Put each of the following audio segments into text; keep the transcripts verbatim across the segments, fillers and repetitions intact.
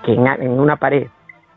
que en, en una pared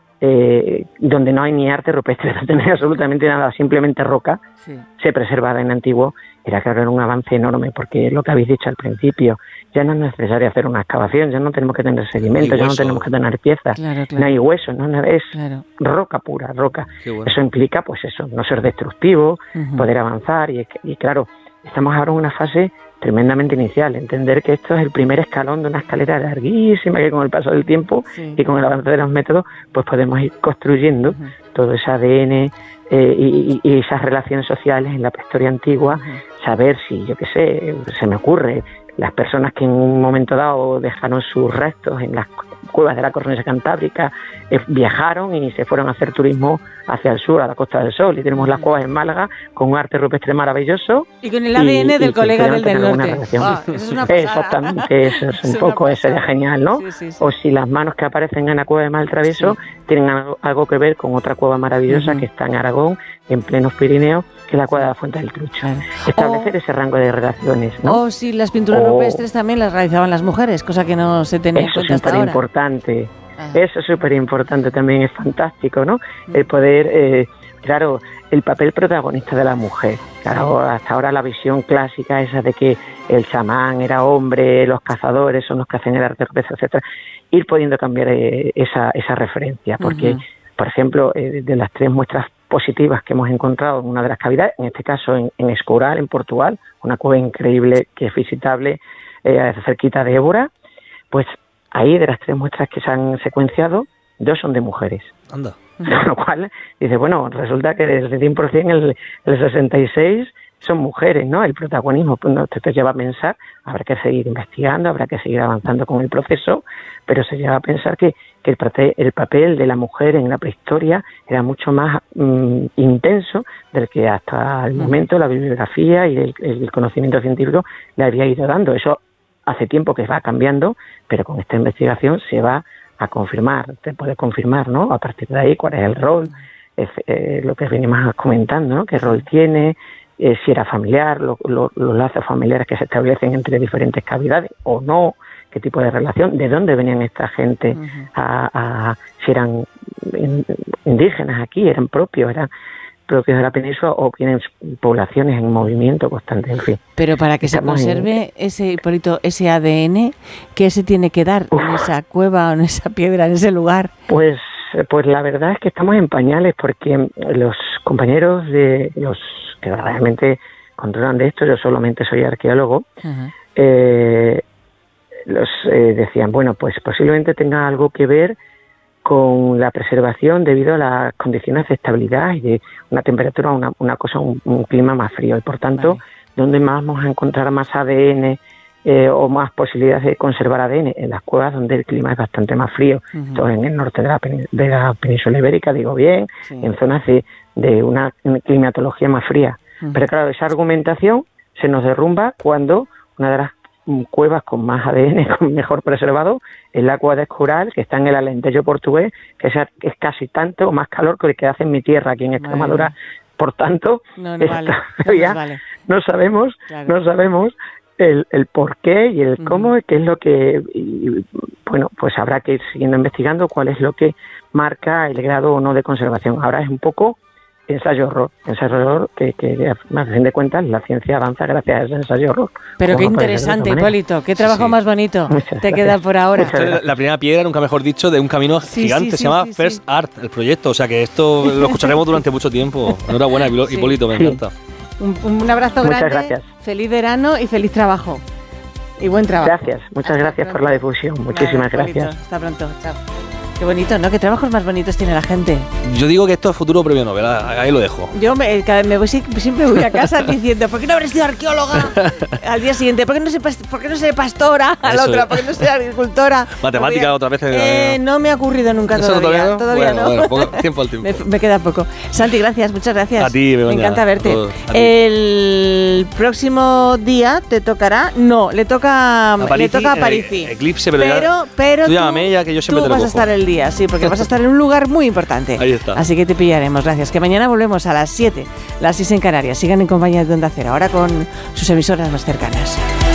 eh, donde no hay ni arte rupestre, no tiene absolutamente nada, simplemente roca, sí. se preserva en antiguo, era claro, era un avance enorme, porque es lo que habéis dicho al principio, ya no es necesario hacer una excavación, ya no tenemos que tener sedimentos, ya no tenemos que tener piezas, claro, claro. no hay hueso, no es claro. roca pura, roca. Bueno. Eso implica, pues eso, no ser destructivo, uh-huh. poder avanzar, y, y claro, estamos ahora en una fase tremendamente inicial, entender que esto es el primer escalón de una escalera larguísima que con el paso del tiempo sí. y con el avance de los métodos, pues podemos ir construyendo uh-huh. todo ese A D N eh, y, y esas relaciones sociales en la prehistoria antigua, uh-huh. saber si, yo qué sé, se me ocurre, las personas que en un momento dado dejaron sus restos en las cuevas de la cornisa cantábrica, eh, viajaron y se fueron a hacer turismo hacia el sur, a la Costa del Sol, y tenemos las cuevas en Málaga con un arte rupestre maravilloso. Y con el A D N y, del y colega del del norte. Oh, eso es una pasada. Exactamente, eso es un es poco, eso sería genial, ¿no? Sí, sí, sí. O si las manos que aparecen en la cueva de Maltravieso sí. tienen algo, algo que ver con otra cueva maravillosa uh-huh. que está en Aragón, en plenos Pirineos, que es la cueva de la Fuente del Trucho. Claro. Establecer oh, ese rango de relaciones, ¿no? O oh, si las pinturas oh, rupestres también las realizaban las mujeres, cosa que no se tenía en cuenta hasta ahora. Eso es importante. Ah. Eso es súper importante, también es fantástico, ¿no? Mm. El poder, eh, claro, el papel protagonista de la mujer. Claro, hasta ahora la visión clásica esa de que el chamán era hombre, los cazadores son los que hacen el arte rupestre, etcétera. Ir pudiendo cambiar eh, esa, esa referencia, porque, uh-huh. por ejemplo, eh, de las tres muestras positivas que hemos encontrado en una de las cavidades, en este caso en, en Escoural, en Portugal, una cueva increíble que es visitable eh, cerquita de Évora, pues ahí de las tres muestras que se han secuenciado, dos son de mujeres. Anda. Con lo cual, dice, bueno, resulta que desde cien por ciento el, el sesenta y seis son mujeres, ¿no? El protagonismo, pues, no, te, te lleva a pensar, habrá que seguir investigando, habrá que seguir avanzando con el proceso, pero se lleva a pensar que, que el, papel, el papel de la mujer en la prehistoria era mucho más mm, intenso del que hasta el momento la bibliografía y el, el conocimiento científico le había ido dando. Eso hace tiempo que va cambiando, pero con esta investigación se va a confirmar, te puede confirmar, ¿no? A partir de ahí, cuál es el rol, es, eh, lo que venimos comentando, ¿no? ¿Qué rol tiene? Eh, si era familiar, lo, lo, los lazos familiares que se establecen entre diferentes cavidades o no, qué tipo de relación, de dónde venían esta gente, uh-huh. a, a, si eran indígenas aquí, eran propios, eran propios de la península o tienen poblaciones en movimiento constante, en fin. Pero para que Estamos se conserve en... ese, Hipólito, ese A D N, ¿qué se tiene que dar Uf. en esa cueva o en esa piedra, en ese lugar? Pues Pues la verdad es que estamos en pañales, porque los compañeros de los que realmente controlan de esto, yo solamente soy arqueólogo, uh-huh. eh, los eh, decían, bueno, pues posiblemente tenga algo que ver con la preservación debido a las condiciones de estabilidad y de una temperatura, una, una cosa, un, un clima más frío, y por tanto, vale. ¿dónde más vamos a encontrar más A D N Eh, o más posibilidades de conservar A D N? En las cuevas donde el clima es bastante más frío, uh-huh. Esto en el norte de la, pen, de la península ibérica, digo bien, sí. en zonas de, de una climatología más fría. Uh-huh. Pero claro, esa argumentación se nos derrumba cuando una de las cuevas con más A D N, con mejor preservado, es la cueva de Escoural, que está en el Alentejo portugués, que es, es casi tanto o más calor que el que hace en mi tierra, aquí en Extremadura. Vale. Por tanto, no, no, vale. no, vale. no sabemos, claro. no sabemos El, el por qué y el cómo, uh-huh. qué es lo que, y, bueno, pues habrá que ir siguiendo investigando cuál es lo que marca el grado o no de conservación. Ahora es un poco ensayo-horror, ensayo-horror que, que a fin de cuentas la ciencia avanza gracias a ese ensayo-horror. Pero qué interesante, Hipólito, qué trabajo sí. más bonito Muchas te gracias. Queda por ahora. La, la primera piedra, nunca mejor dicho, de un camino sí, gigante, sí, sí, se llama sí, First sí. Art, el proyecto, o sea que esto lo escucharemos durante mucho tiempo. Enhorabuena, Hipólito, sí. me encanta. Un, un abrazo muchas grande, gracias. Feliz verano y feliz trabajo. Y buen trabajo. Gracias, muchas Hasta gracias pronto. Por la difusión. Muchísimas vale, gracias. Hasta pronto, chao. Qué bonito, ¿no? Qué trabajos más bonitos tiene la gente. Yo digo que esto es futuro premio Nobel, ahí lo dejo. Yo me, me voy, siempre voy a casa diciendo, ¿por qué no habré sido arqueóloga? Al día siguiente, ¿por qué no sé, por qué no sé pastora? Al Eso otra, es. ¿por qué no soy agricultora? Matemática otra vez. Eh, no me ha ocurrido nunca todavía. ¿Todavía no? Todavía bueno, no. Bueno, poco tiempo al tiempo. me, me queda poco. Santi, gracias, muchas gracias. A ti, me, me encanta verte. El próximo día te tocará, no, le toca a, Parisi, le toca a Parisi. Eh, eclipse, pero, pero, ya, pero tú llámame ella que yo siempre tú te lo vas cojo. a estar el día, sí, porque vas a estar en un lugar muy importante. Ahí está. Así que te pillaremos, gracias. Que mañana volvemos a las siete, las seis en Canarias. Sigan en compañía de Onda Cero, ahora con sus emisoras más cercanas.